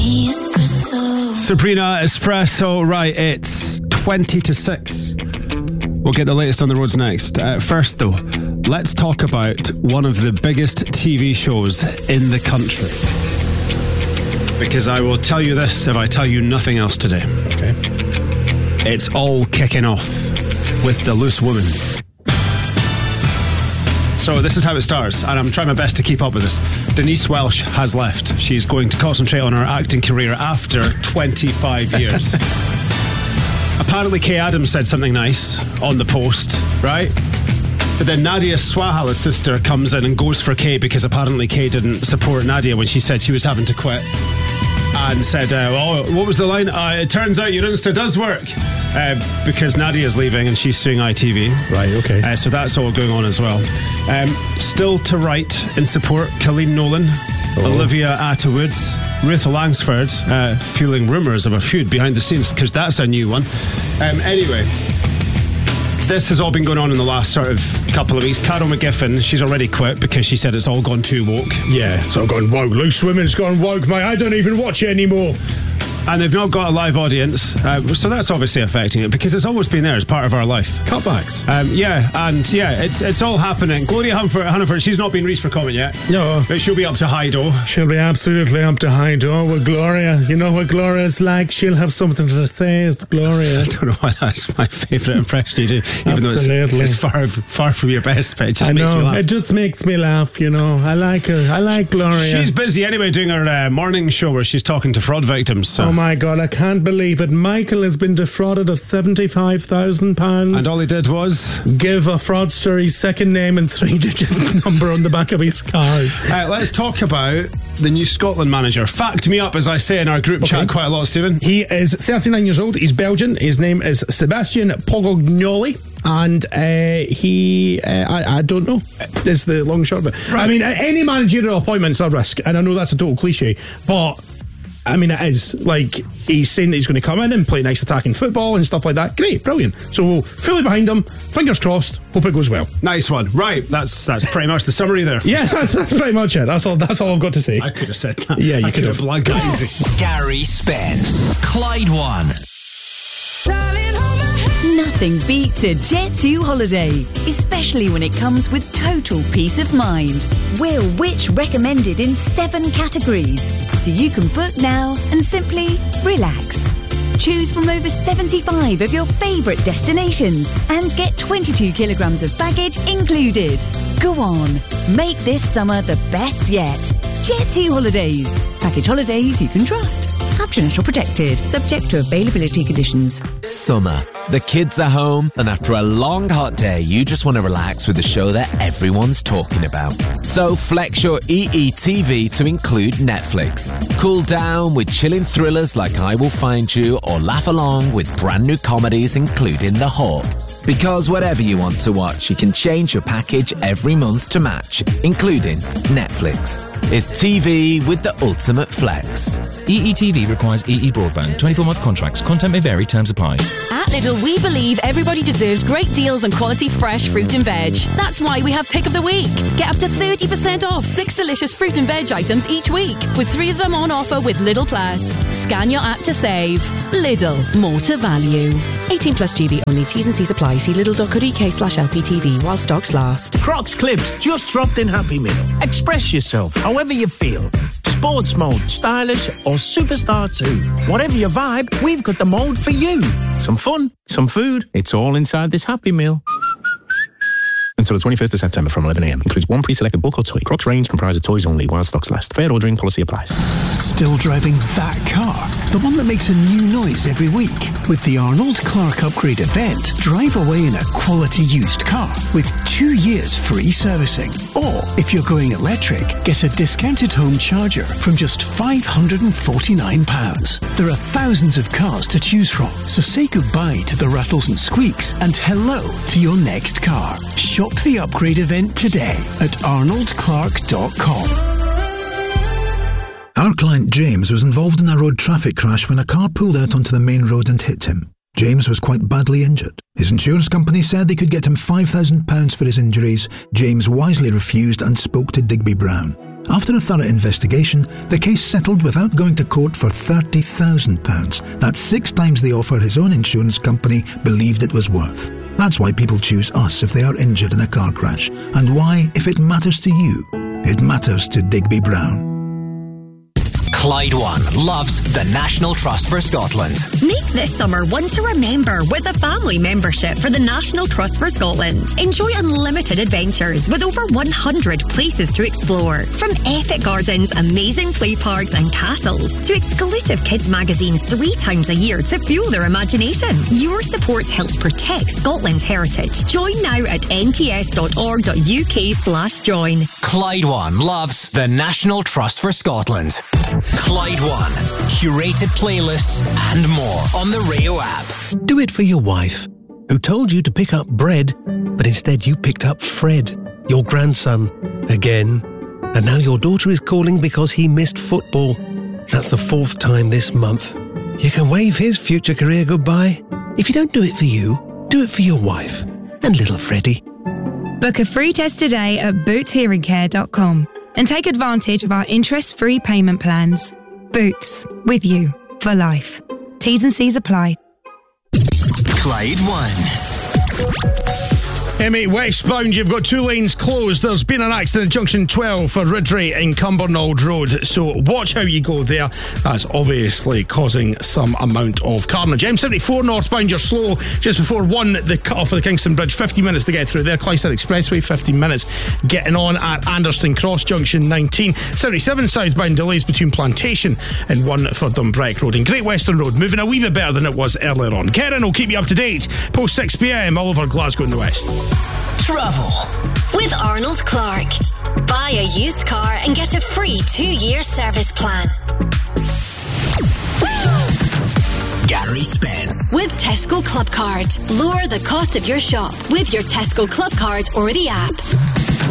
Sabrina Espresso. Right, it's 20 to 6. We'll get the latest on the roads next. First, though, let's talk about one of the biggest TV shows in the country. Because I will tell you this if I tell you nothing else today. Okay. It's all kicking off with The Loose Woman. So this is how it starts, and I'm trying my best to keep up with this. Denise Welsh has left. She's going to concentrate on her acting career after 25 years. Apparently Kay Adams said something nice on the post, right? But then Nadia Swahala's sister comes in and goes for Kay because apparently Kay didn't support Nadia when she said she was having to quit. And said, what was the line? It turns out your Insta does work. Because Nadia's leaving and she's suing ITV. Right, okay. So that's all going on as well. Still to write in support, Colleen Nolan, Olivia Attawoods, Ruth Langsford, fueling rumours of a feud behind the scenes, because that's a new one. Anyway, this has all been going on in the last sort of couple of weeks. Carol McGiffin, she's already quit because she said it's all gone too woke. Yeah, it's all gone woke. Loose Women's gone woke, mate. I don't even watch it anymore. And they've not got a live audience, so that's obviously affecting it because it's always been there as part of our life. Cutbacks. It's all happening. Gloria Hunniford, she's not been released for comment yet. No. But she'll be up to Hydo. She'll be absolutely up to Hydo with Gloria. You know what Gloria's like? She'll have something to say as Gloria. I don't know why that's my favourite impression you do, even though it's far from your best, but it just makes me laugh. It just makes me laugh, you know. I like her. I like Gloria. She's busy anyway doing her morning show where she's talking to fraud victims. So. Oh my God, I can't believe it. Michael has been defrauded of £75,000. And all he did was? Give a fraudster his second name and 3-digit number on the back of his card. Let's talk about the new Scotland manager. Fact me up, as I say in our group chat quite a lot, Stephen. He is 39 years old. He's Belgian. His name is Sebastian Pogognoli. And I don't know, is the long and short of it. Right. I mean, any managerial appointment's a risk, and I know that's a total cliche, but I mean, it is. Like, he's saying that he's going to come in and play nice attacking football and stuff like that. Great, brilliant. So, fully behind him, fingers crossed, hope it goes well. Nice one. Right, that's pretty much the summary there. Yeah, that's pretty much it. That's all I've got to say. I could have said that. Yeah, you could have. Blagged easy. Gary Spence, Clyde One. Nothing beats a Jet2 holiday, especially when it comes with total peace of mind. We're Which recommended in 7 categories, so you can book now and simply relax. Choose from over 75 of your favourite destinations and get 22 kilograms of baggage included. Go on, make this summer the best yet. Jet2 Holidays. Package holidays you can trust. Caption or protected, subject to availability conditions. Summer. The kids are home, and after a long hot day, you just want to relax with a show that everyone's talking about. So flex your EETV to include Netflix. Cool down with chilling thrillers like I Will Find You, or laugh along with brand new comedies including The Hawk. Because whatever you want to watch, you can change your package every month to match, including Netflix. It's TV with the ultimate flex. EETV requires EE broadband. 24-month contracts. Content may vary. Terms apply. At Lidl, we believe everybody deserves great deals on quality fresh fruit and veg. That's why we have Pick of the Week. Get up to 30% off 6 delicious fruit and veg items each week, with 3 of them on offer with Lidl Plus. Scan your app to save. Lidl, more to value. 18 plus GB only. T's and C's apply. See lidl.co.uk/LPTV while stocks last. Crocs Clips just dropped in Happy Meal. Express yourself however you feel. Sports mode, stylish or superstar too. Whatever your vibe, we've got the mode for you. Some fun, some food. It's all inside this Happy Meal. Until the 21st of September from 11am. Includes one pre-selected book or toy. Crocs range comprises of toys only while stocks last. Fair ordering policy applies. Still driving that car? The one that makes a new noise every week? With the Arnold Clark Upgrade event, drive away in a quality used car with 2 years free servicing. Or, if you're going electric, get a discounted home charger from just £549. There are thousands of cars to choose from, so say goodbye to the rattles and squeaks and hello to your next car. Shop the upgrade event today at arnoldclark.com. Our client James was involved in a road traffic crash when a car pulled out onto the main road and hit him. James was quite badly injured. His insurance company said they could get him £5,000 for his injuries. James wisely refused and spoke to Digby Brown. After a thorough investigation, the case settled without going to court for £30,000. That's 6 times the offer his own insurance company believed it was worth. That's why people choose us if they are injured in a car crash, and why, if it matters to you, it matters to Digby Brown. Clyde One loves the National Trust for Scotland. Make this summer one to remember with a family membership for the National Trust for Scotland. Enjoy unlimited adventures with over 100 places to explore. From epic gardens, amazing play parks and castles to exclusive kids magazines 3 times a year to fuel their imagination. Your support helps protect Scotland's heritage. Join now at nts.org.uk/join. Clyde One loves the National Trust for Scotland. Clyde One. Curated playlists and more on the Rio app. Do it for your wife, who told you to pick up bread, but instead you picked up Fred, your grandson, again. And now your daughter is calling because he missed football. That's the 4th time this month. You can wave his future career goodbye. If you don't do it for you, do it for your wife and little Freddie. Book a free test today at bootshearingcare.com and take advantage of our interest-free payment plans. Boots, with you for life. T's and C's apply. Clyde One. M8 westbound, you've got 2 lanes closed. There's been an accident at junction 12 for Ridley in Cumbernauld Road, so watch how you go there. That's obviously causing some amount of carnage. M74 northbound, you're slow just before 1, the cut-off of the Kingston Bridge, 50 minutes to get through there. Clyster Expressway, 15 minutes getting on at Anderston Cross, junction 19. 77 southbound, delays between Plantation and 1 for Dumbreck Road. And Great Western Road moving a wee bit better than it was earlier on. Karen will keep you up to date post 6pm all over Glasgow and the West. Travel with Arnold Clark. Buy a used car and get a free 2-year service plan. Gary Spence. With Tesco Club Card. Lower the cost of your shop with your Tesco Club Card or the app.